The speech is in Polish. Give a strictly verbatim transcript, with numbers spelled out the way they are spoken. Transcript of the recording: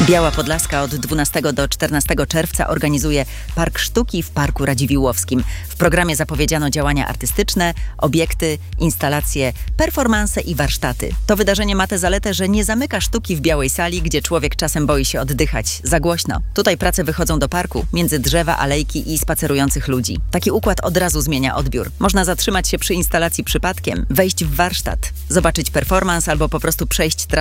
Biała Podlaska od dwunastego do czternastego czerwca organizuje Park Sztuki w Parku Radziwiłłowskim. W programie zapowiedziano działania artystyczne, obiekty, instalacje, performanse i warsztaty. To wydarzenie ma tę zaletę, że nie zamyka sztuki w białej sali, gdzie człowiek czasem boi się oddychać za głośno. Tutaj prace wychodzą do parku, między drzewa, alejki i spacerujących ludzi. Taki układ od razu zmienia odbiór. Można zatrzymać się przy instalacji przypadkiem, wejść w warsztat, zobaczyć performans albo po prostu przejść trasę